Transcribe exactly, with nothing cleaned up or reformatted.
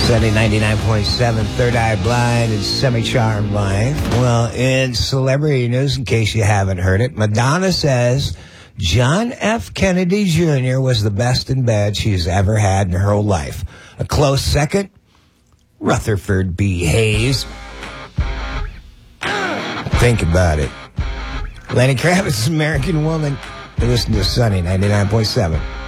Sunny ninety-nine point seven, Third Eye Blind and Semi-Charmed Life. Well, in celebrity news, in case you haven't heard it, Madonna says John F. Kennedy Junior was the best in bed she's ever had in her whole life. A close second, Rutherford B. Hayes. Think about it. Lenny Kravitz's American Woman. Listen to Sunny ninety-nine point seven.